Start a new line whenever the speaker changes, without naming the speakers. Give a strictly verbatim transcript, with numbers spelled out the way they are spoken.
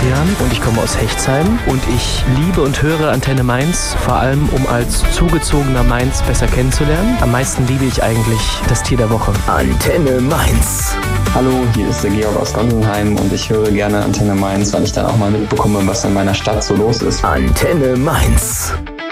Adrian und ich komme aus Hechtsheim und ich liebe und höre Antenne Mainz, vor allem um als zugezogener Mainz besser kennenzulernen. Am meisten liebe ich eigentlich das Tier der Woche.
Antenne Mainz.
Hallo, hier ist der Georg aus Gonsenheim und ich höre gerne Antenne Mainz, weil ich dann auch mal mitbekomme, was in meiner Stadt so los ist.
Antenne Mainz.